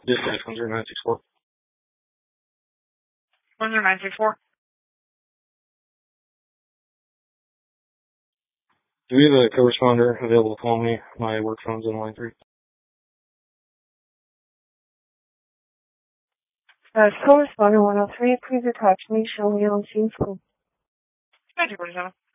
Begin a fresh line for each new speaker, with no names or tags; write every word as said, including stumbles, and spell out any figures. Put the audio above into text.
Dispatch one zero nine six four.
one zero nine six four.
Do we have a co-responder available to call me? My work phone's on line three.
Uh, co-responder one oh three, please attach me, show me on scene school.
Thank you, forty-seven.